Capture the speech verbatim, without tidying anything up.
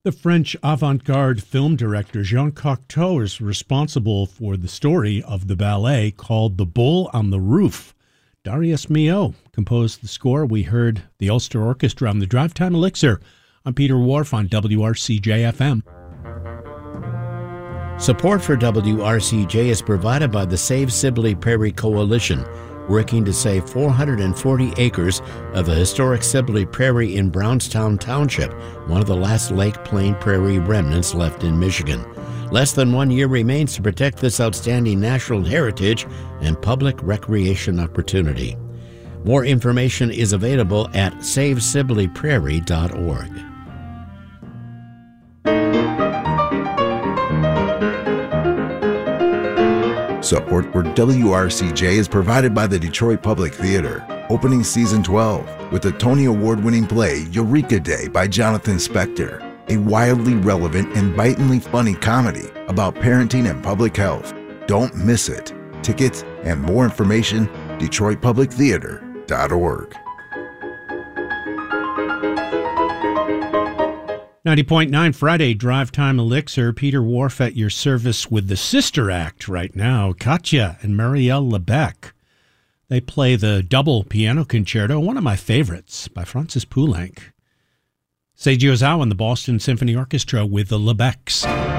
The French avant-garde film director Jean Cocteau is responsible for the story of the ballet called The Bull on the Roof. Darius Milhaud composed the score. We heard the Ulster Orchestra on the Drive Time Elixir. I'm Peter Wharf on W R C J F M. Support for W R C J is provided by the Save Sibley Prairie Coalition, working to save four hundred forty acres of the historic Sibley Prairie in Brownstown Township, one of the last Lake Plain Prairie remnants left in Michigan. Less than one year remains to protect this outstanding natural heritage and public recreation opportunity. More information is available at save sibley prairie dot org. Support for W R C J is provided by the Detroit Public Theater, opening season twelve with the Tony Award-winning play Eureka Day by Jonathan Spector, a wildly relevant and bitingly funny comedy about parenting and public health. Don't miss it. Tickets and more information, detroit public theater dot org. ninety point nine Friday Drive Time Elixir. Peter Wharf at your service with the Sister Act right now, Katya and Marielle Lebec. They play the double piano concerto, one of my favorites, by Francis Poulenc. Seiji Ozawa and the Boston Symphony Orchestra with the Lebecs.